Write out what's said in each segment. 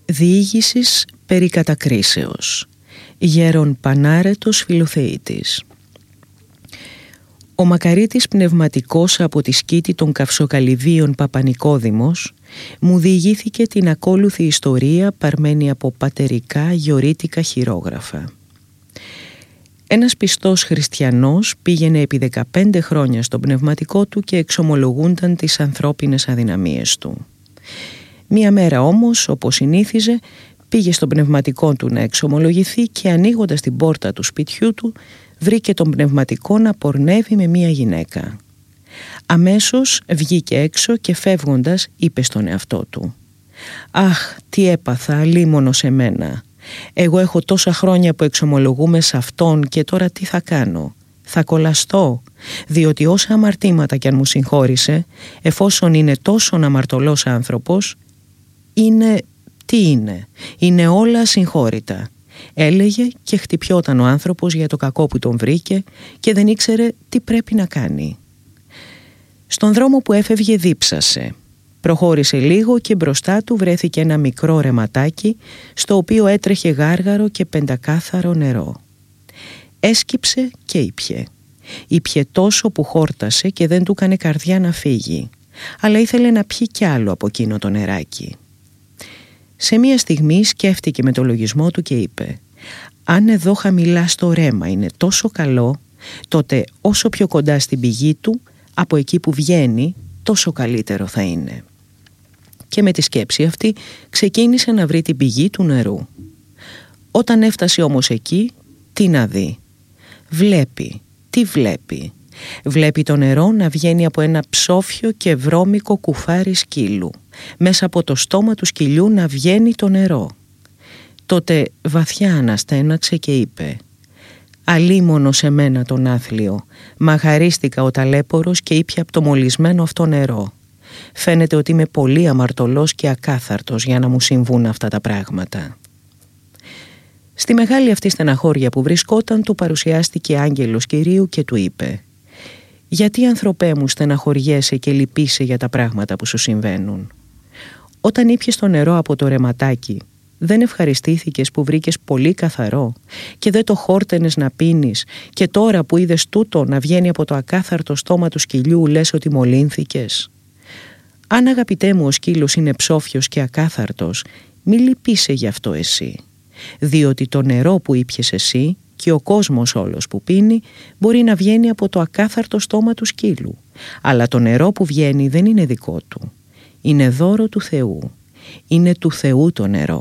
Διήγησης περί κατακρίσεως. Γέρον Πανάρετος Φιλοθεήτης. Ο μακαρίτης πνευματικός από τη σκήτη των Καυσοκαλυβίων Παπανικόδημος μου διηγήθηκε την ακόλουθη ιστορία παρμένη από πατερικά γιορίτικα χειρόγραφα. Ένας πιστός χριστιανός πήγαινε επί 15 χρόνια στον πνευματικό του και εξομολογούνταν τις ανθρώπινες αδυναμίες του. Μία μέρα όμως, όπως συνήθιζε, πήγε στον πνευματικό του να εξομολογηθεί και ανοίγοντας την πόρτα του σπιτιού του, βρήκε τον πνευματικό να πορνεύει με μία γυναίκα. Αμέσως βγήκε έξω και φεύγοντας είπε στον εαυτό του: «Αχ, τι έπαθα, αλίμονο σε μένα. Εγώ έχω τόσα χρόνια που εξομολογούμε σε αυτόν και τώρα τι θα κάνω? Θα κολλαστώ, διότι όσα αμαρτήματα κι αν μου συγχώρησε, εφόσον είναι τόσον αμαρτωλός άνθρωπος, είναι όλα συγχώρητα», έλεγε και χτυπιόταν ο άνθρωπος για το κακό που τον βρήκε και δεν ήξερε τι πρέπει να κάνει. Στον δρόμο που έφευγε δίψασε. Προχώρησε λίγο και μπροστά του βρέθηκε ένα μικρό ρεματάκι στο οποίο έτρεχε γάργαρο και πεντακάθαρο νερό. Έσκυψε και ήπιε. Ήπιε τόσο που χόρτασε και δεν του έκανε καρδιά να φύγει, αλλά ήθελε να πιει κι άλλο από εκείνο το νεράκι. Σε μία στιγμή σκέφτηκε με το λογισμό του και είπε: «Αν εδώ χαμηλά στο ρέμα είναι τόσο καλό, τότε όσο πιο κοντά στην πηγή του, από εκεί που βγαίνει, τόσο καλύτερο θα είναι». Και με τη σκέψη αυτή ξεκίνησε να βρει την πηγή του νερού. Όταν έφτασε όμως εκεί, τι να δει? Τι βλέπει? Βλέπει το νερό να βγαίνει από ένα ψόφιο και βρώμικο κουφάρι σκύλου. Μέσα από το στόμα του σκυλιού να βγαίνει το νερό. Τότε βαθιά αναστέναξε και είπε: «Αλίμονο σε μένα τον άθλιο. Μαγαρίστηκα ο ταλέπορος και ήπια από το μολυσμένο αυτό νερό. Φαίνεται ότι είμαι πολύ αμαρτωλός και ακάθαρτος για να μου συμβούν αυτά τα πράγματα». Στη μεγάλη αυτή στεναχώρια που βρισκόταν, του παρουσιάστηκε άγγελος Κυρίου και του είπε: «Γιατί, ανθρωπέ μου, στεναχωριέσαι και λυπείσαι για τα πράγματα που σου συμβαίνουν? Όταν ήπιες το νερό από το ρεματάκι, δεν ευχαριστήθηκες που βρήκες πολύ καθαρό και δεν το χόρτενες να πίνεις, και τώρα που είδες τούτο να βγαίνει από το ακάθαρτο στόμα του σκυλιού λες ότι μολύνθηκες? Αν, αγαπητέ μου, ο σκύλος είναι ψόφιος και ακάθαρτος, μη λυπείσαι γι' αυτό εσύ, διότι το νερό που ήπιες εσύ και ο κόσμος όλος που πίνει μπορεί να βγαίνει από το ακάθαρτο στόμα του σκύλου, αλλά το νερό που βγαίνει δεν είναι δικό του. Είναι δώρο του Θεού. Είναι του Θεού το νερό.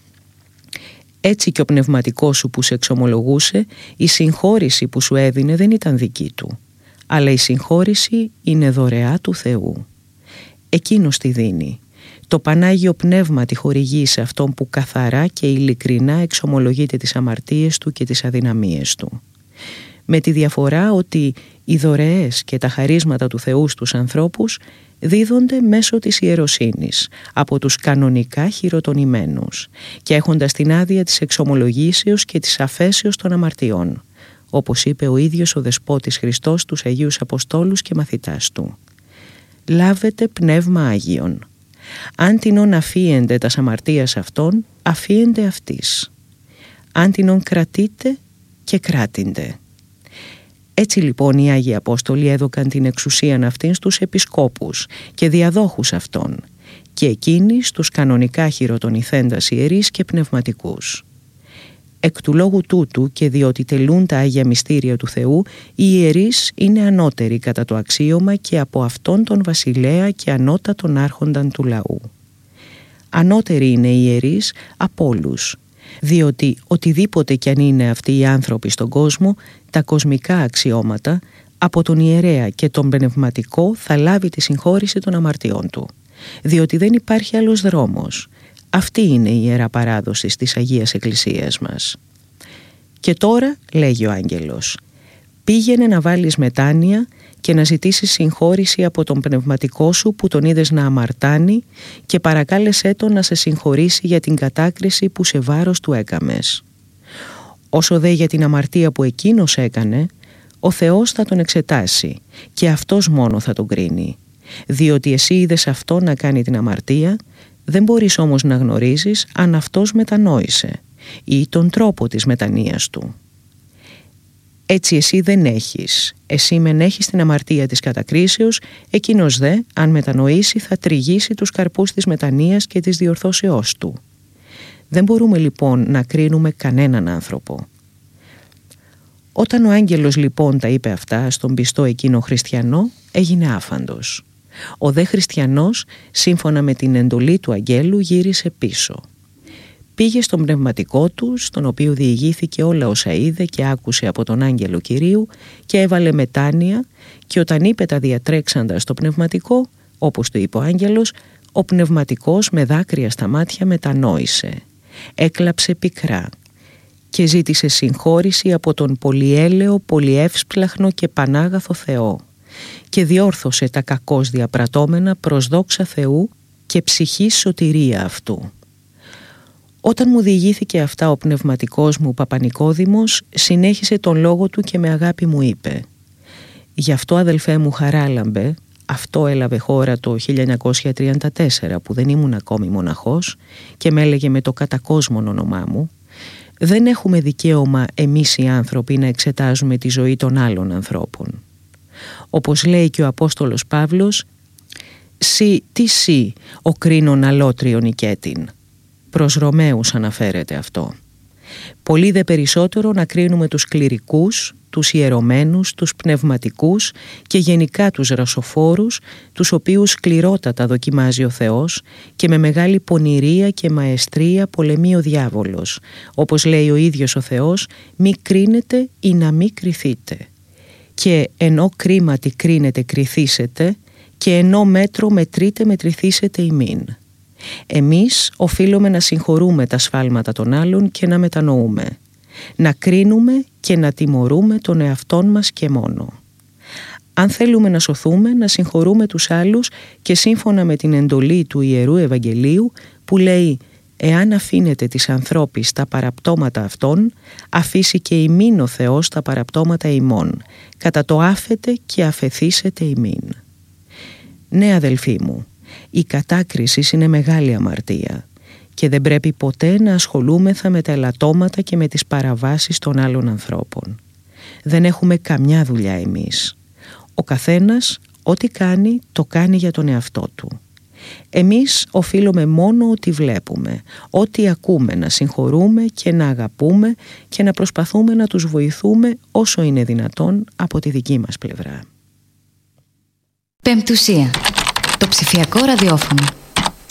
Έτσι και ο πνευματικός σου που σε εξομολογούσε, η συγχώρηση που σου έδινε δεν ήταν δική του, αλλά η συγχώρηση είναι δωρεά του Θεού. Εκείνος τη δίνει. Το Πανάγιο Πνεύμα τη χορηγεί σε αυτόν που καθαρά και ειλικρινά εξομολογείται τις αμαρτίες του και τις αδυναμίες του. Με τη διαφορά ότι οι δωρεές και τα χαρίσματα του Θεού στους ανθρώπους δίδονται μέσω της ιεροσύνης από τους κανονικά χειροτονημένους και έχοντας την άδεια της εξομολογήσεως και της αφέσεως των αμαρτιών, όπως είπε ο ίδιος ο Δεσπότης Χριστός στους Αγίους Αποστόλους και μαθητάς του: «Λάβετε πνεύμα Άγιον. Αν τινον αφίεντε τας αμαρτίας αυτών, αφίεντε αυτής. Αν τινον κρατείτε και κράτηντε». Έτσι λοιπόν οι Άγιοι Απόστολοι έδωκαν την εξουσίαν αυτήν στους επισκόπους και διαδόχους αυτών, και εκείνοι στους κανονικά χειροτονηθέντας ιερείς και πνευματικούς. Εκ του λόγου τούτου, και διότι τελούν τα Άγια Μυστήρια του Θεού, οι ιερείς είναι ανώτεροι κατά το αξίωμα και από αυτόν τον βασιλέα και ανώτατον άρχονταν του λαού. Ανώτεροι είναι οι ιερείς από όλους, διότι οτιδήποτε κι αν είναι αυτοί οι άνθρωποι στον κόσμο, τα κοσμικά αξιώματα, από τον ιερέα και τον πνευματικό θα λάβει τη συγχώρηση των αμαρτιών του, διότι δεν υπάρχει άλλος δρόμος. Αυτή είναι η Ιερά Παράδοση της Αγίας Εκκλησίας μας. Και τώρα, λέγει ο άγγελος, πήγαινε να βάλεις μετάνοια και να ζητήσεις συγχώρηση από τον πνευματικό σου που τον είδες να αμαρτάνει, και παρακάλεσέ τον να σε συγχωρήσει για την κατάκριση που σε βάρος του έκαμες. Όσο δε για την αμαρτία που εκείνος έκανε, ο Θεός θα τον εξετάσει και αυτός μόνο θα τον κρίνει, διότι εσύ είδες αυτό να κάνει την αμαρτία, Δεν μπορείς όμως να γνωρίζεις αν αυτός μετανόησε ή τον τρόπο της μετανοίας του. Έτσι εσύ δεν έχεις. Εσύ μεν έχεις την αμαρτία της κατακρίσεως, εκείνος δε, αν μετανοήσει, θα τριγήσει τους καρπούς της μετανοίας και της διορθώσεώς του. Δεν μπορούμε λοιπόν να κρίνουμε κανέναν άνθρωπο. Όταν ο άγγελος λοιπόν τα είπε αυτά στον πιστό εκείνο χριστιανό, έγινε άφαντος. Ο δε χριστιανός, σύμφωνα με την εντολή του αγγέλου, γύρισε πίσω. Πήγε στον πνευματικό του, στον οποίο διηγήθηκε όλα όσα είδε και άκουσε από τον άγγελο Κυρίου, και έβαλε μετάνοια, και όταν είπε τα διατρέξαντα στο πνευματικό, όπως του είπε ο άγγελος, ο πνευματικός με δάκρυα στα μάτια μετανόησε. Έκλαψε πικρά και ζήτησε συγχώρηση από τον πολυέλαιο, πολυεύσπλαχνο και πανάγαθο Θεό, και διόρθωσε τα κακώς διαπρατώμενα προς δόξα Θεού και ψυχής σωτηρία αυτού. Όταν μου διηγήθηκε αυτά ο πνευματικός μου Παπανικόδημος, συνέχισε τον λόγο του και με αγάπη μου είπε: «Γι' αυτό, αδελφέ μου Χαράλαμπε, αυτό έλαβε χώρα το 1934 που δεν ήμουν ακόμη μοναχός και με έλεγε με το κατακόσμον όνομά μου, δεν έχουμε δικαίωμα εμείς οι άνθρωποι να εξετάζουμε τη ζωή των άλλων ανθρώπων. Όπως λέει και ο Απόστολος Παύλος, «Σι, τι σι, ο κρίνον αλότριον οικέτην». Προς Ρωμαίους αναφέρεται αυτό. Πολύ δε περισσότερο να κρίνουμε τους κληρικούς, τους ιερωμένους, τους πνευματικούς και γενικά τους ρασοφόρους, τους οποίους σκληρότατα δοκιμάζει ο Θεός και με μεγάλη πονηρία και μαεστρία πολεμεί ο διάβολος. Όπως λέει ο ίδιος ο Θεός, μη κρίνετε ή να μη κριθείτε. Και ενώ κρίματι κρίνετε κριθήσετε, και ενώ μέτρο μετρείτε μετρηθήσετε ημίν. Εμείς οφείλουμε να συγχωρούμε τα σφάλματα των άλλων και να μετανοούμε, να κρίνουμε και να τιμωρούμε τον εαυτόν μας και μόνο. Αν θέλουμε να σωθούμε, να συγχωρούμε τους άλλους και σύμφωνα με την εντολή του Ιερού Ευαγγελίου που λέει «Εάν αφήνετε τις ανθρώπεις τα παραπτώματα αυτών, αφήσει και ημίν ο Θεός τα παραπτώματα ημών, κατά το άφετε και αφεθήσετε ημίν». Ναι, αδελφοί μου, η κατάκριση είναι μεγάλη αμαρτία και δεν πρέπει ποτέ να ασχολούμεθα με τα ελαττώματα και με τις παραβάσεις των άλλων ανθρώπων. Δεν έχουμε καμιά δουλειά εμείς. Ο καθένας ό,τι κάνει, το κάνει για τον εαυτό του. Εμείς οφείλουμε μόνο ό,τι βλέπουμε, ό,τι ακούμε, να συγχωρούμε και να αγαπούμε και να προσπαθούμε να τους βοηθούμε όσο είναι δυνατόν από τη δική μας πλευρά. Πεμπτουσία. Το ψηφιακό ραδιόφωνο.